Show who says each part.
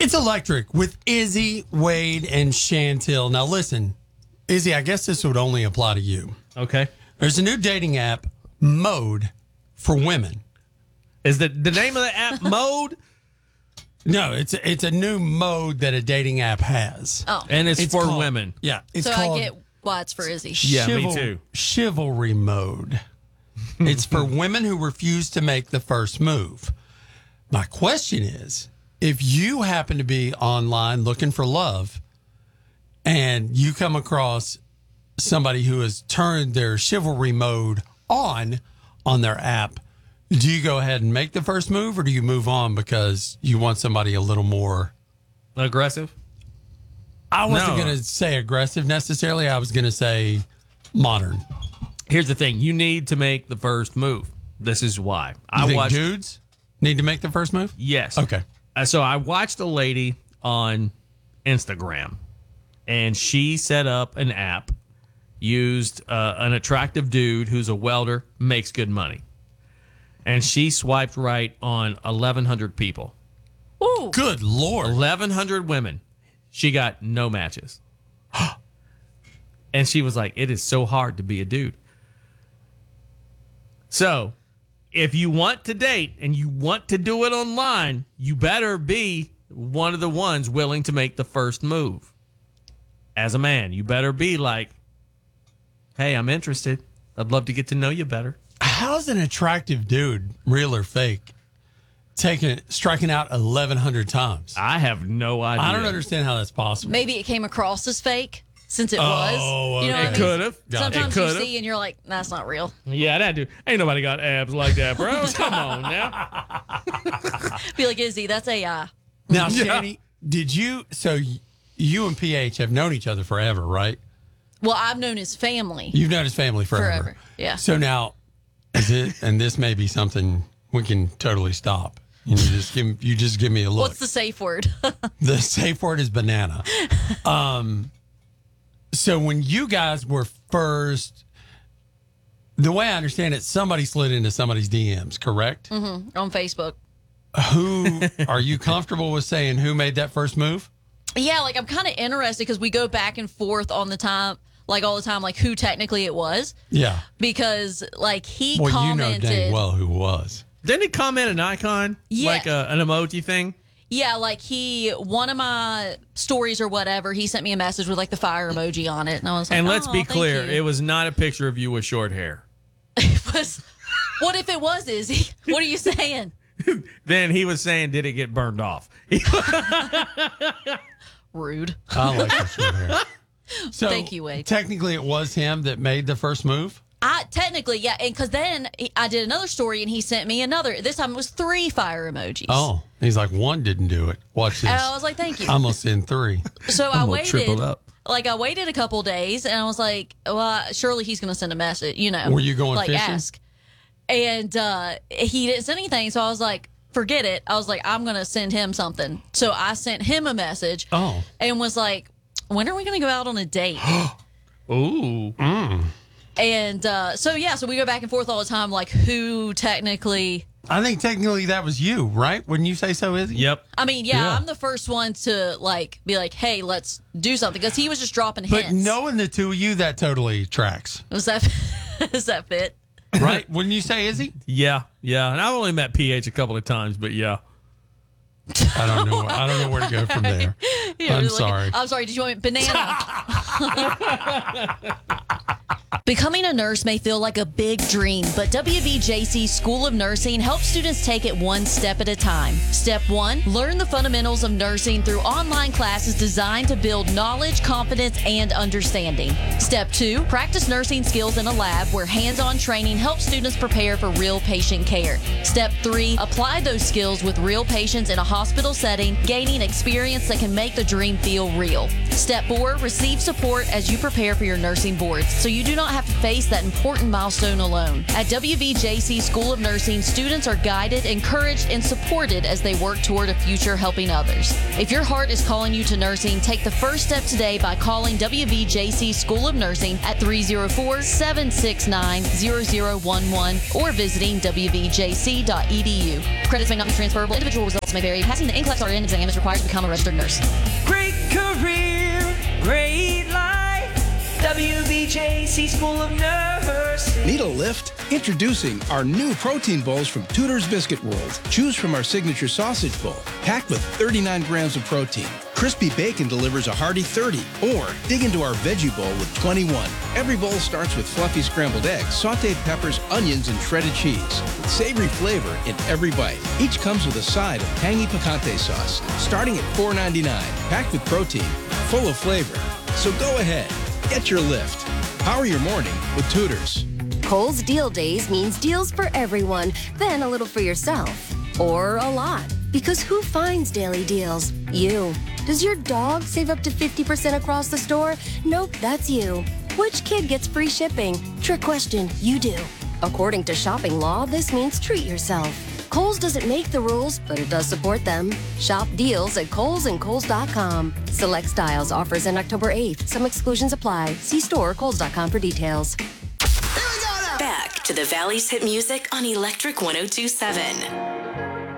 Speaker 1: It's Electric with Izzy, Wade, and Chantel. Now, listen, Izzy, I guess this would only apply to you.
Speaker 2: Okay.
Speaker 1: There's a new dating app, Mode, for women.
Speaker 2: Is the name of the app Mode?
Speaker 1: No, it's a new mode that a dating app has.
Speaker 3: Oh.
Speaker 2: And it's for
Speaker 1: called-
Speaker 2: women.
Speaker 1: Yeah. It's
Speaker 3: So
Speaker 1: called
Speaker 3: I get why it's for Izzy.
Speaker 2: Yeah, me too.
Speaker 1: Chivalry Mode. It's for women who refuse to make the first move. My question is, if you happen to be online looking for love and you come across somebody who has turned their chivalry mode on their app, do you go ahead and make the first move, or do you move on because you want somebody a little more
Speaker 2: Aggressive?
Speaker 1: I wasn't
Speaker 2: No.
Speaker 1: going to say aggressive necessarily. I was going to say modern.
Speaker 2: Here's the thing. You need to make the first move. This is why.
Speaker 1: You
Speaker 2: I
Speaker 1: think
Speaker 2: watched.
Speaker 1: dudes need to make the first move?
Speaker 2: Yes.
Speaker 1: Okay.
Speaker 2: So I watched a lady on Instagram, and she set up an app, used an attractive dude who's a welder, makes good money. And she swiped right on 1,100 people.
Speaker 3: Ooh.
Speaker 1: Good Lord.
Speaker 2: 1,100 women. She got no matches. And she was like, it is so hard to be a dude. So if you want to date and you want to do it online, you better be one of the ones willing to make the first move. As a man, you better be like, hey, I'm interested. I'd love to get to know you better.
Speaker 1: How's an attractive dude, real or fake, striking out 1,100 times?
Speaker 2: I have no idea.
Speaker 1: I don't understand how that's possible.
Speaker 3: Maybe it came across as fake since it was. You know what I
Speaker 2: It
Speaker 3: mean?
Speaker 2: could have.
Speaker 3: Sometimes
Speaker 2: It
Speaker 3: you
Speaker 2: could've.
Speaker 3: see and you're like, that's not real.
Speaker 2: Yeah, that dude. Ain't nobody got abs like that, bro. Come on now.
Speaker 3: Be like, Izzy, that's AI.
Speaker 1: Now, Shani, you and PH have known each other forever, right?
Speaker 3: Well, I've known his family
Speaker 1: You've known his family forever.
Speaker 3: forever. Yeah.
Speaker 1: So now, is it, and this may be something we can totally stop. You just give me a look.
Speaker 3: What's the safe word?
Speaker 1: The safe word is banana. So when you guys were first, the way I understand it, somebody slid into somebody's DMs, correct?
Speaker 3: On Facebook.
Speaker 1: Who are you comfortable with saying who made that first move?
Speaker 3: Yeah, like I'm kind of interested because we go back and forth all the time, like who technically it was.
Speaker 1: Yeah.
Speaker 3: Because like he
Speaker 1: Well, you know
Speaker 3: commented.
Speaker 1: dang well who was.
Speaker 2: Didn't he comment an icon?
Speaker 3: Yeah.
Speaker 2: Like an emoji thing?
Speaker 3: Yeah, like one of my stories or whatever, he sent me a message with like the fire emoji on it. And I was like,
Speaker 2: And let's
Speaker 3: "Oh,
Speaker 2: be
Speaker 3: thank
Speaker 2: clear,
Speaker 3: you."
Speaker 2: it was not a picture of you with short hair.
Speaker 3: It was. What if it was, Izzy? What are you saying?
Speaker 2: Then he was saying, did it get burned off?
Speaker 3: Rude.
Speaker 1: I like your short hair. So
Speaker 3: Thank you, Wade.
Speaker 1: Technically, it was him that made the first move.
Speaker 3: Technically, yeah, and because then I did another story and he sent me another. This time it was 3 fire emojis.
Speaker 1: Oh, he's like, one didn't do it. Watch this.
Speaker 3: And I was like, thank you.
Speaker 1: I'm gonna send 3.
Speaker 3: So I
Speaker 2: gonna
Speaker 3: waited.
Speaker 2: triple up.
Speaker 3: Like I waited a couple days, and I was like, "Well, surely he's going to send a message." You know,
Speaker 1: Were you going
Speaker 3: like
Speaker 1: fishing?
Speaker 3: ask? And he didn't send anything, so I was like, "Forget it." I was like, "I'm going to send him something." So I sent him a message.
Speaker 1: Oh.
Speaker 3: and was like, "When are we going to go out on a date?"
Speaker 2: Ooh.
Speaker 3: And so we go back and forth all the time, like who technically.
Speaker 1: I think technically that was you, right? Wouldn't you say so, Izzy?
Speaker 2: Yep.
Speaker 3: I mean, yeah,
Speaker 1: Yeah.
Speaker 3: I'm the first one to like be like, "Hey, let's do something," because he was just dropping
Speaker 1: But
Speaker 3: hints.
Speaker 1: knowing the two of you, that totally tracks,
Speaker 3: Does that fit?
Speaker 1: right? Wouldn't you say, Izzy?
Speaker 2: Yeah. Yeah. And I've only met PH a couple of times, but yeah.
Speaker 1: I don't know. I don't know where to go from there.
Speaker 3: Yeah,
Speaker 1: I'm
Speaker 3: just like,
Speaker 1: sorry.
Speaker 3: I'm sorry. Did you want banana? Becoming a nurse may feel like a big dream, but WVJC School of Nursing helps students take it one step at a time. Step 1, learn the fundamentals of nursing through online classes designed to build knowledge, confidence, and understanding. Step 2, practice nursing skills in a lab where hands-on training helps students prepare for real patient care. Step 3, apply those skills with real patients in a hospital setting, gaining experience that can make the dream feel real. Step 4, receive support as you prepare for your nursing boards so you do not have to face that important milestone alone. At WVJC School of Nursing, students are guided, encouraged, and supported as they work toward a future helping others. If your heart is calling you to nursing, take the first step today by calling WVJC School of Nursing at 304-769-0011 or visiting wvjc.edu. Credits may not be transferable. Individual results may vary. Passing the NCLEX RN exam is required to become a registered nurse.
Speaker 4: Great career, great life. WVJC School of Nursing.
Speaker 5: Need a lift? Introducing our new protein bowls from Tudor's Biscuit World. Choose from our signature sausage bowl, packed with 39 grams of protein. Crispy bacon delivers a hearty 30, or dig into our veggie bowl with 21. Every bowl starts with fluffy scrambled eggs, sauteed peppers, onions, and shredded cheese, with savory flavor in every bite. Each comes with a side of tangy picante sauce, starting at $4.99, packed with protein, full of flavor. So go ahead, get your lift. Power your morning with Tudor's.
Speaker 6: Kohl's Deal Days means deals for everyone, then a little for yourself. Or a lot. Because who finds daily deals? You. Does your dog save up to 50% across the store? Nope, that's you. Which kid gets free shipping? Trick question, you do. According to shopping law, this means treat yourself. Kohl's doesn't make the rules, but it does support them. Shop deals at Kohl's and Kohl's.com. Select styles, offers end October 8th. Some exclusions apply. See store or Kohl's.com for details.
Speaker 7: Back to the Valley's hit music on Electric 102.7.